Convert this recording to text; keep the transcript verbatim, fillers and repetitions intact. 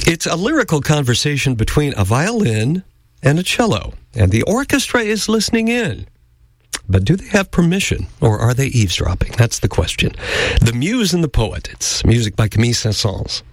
It's a lyrical conversation between a violin and a cello, and the orchestra is listening in. But do they have permission, or are they eavesdropping? That's the question. The Muse and the Poet. It's music by Camille Saint-Saëns.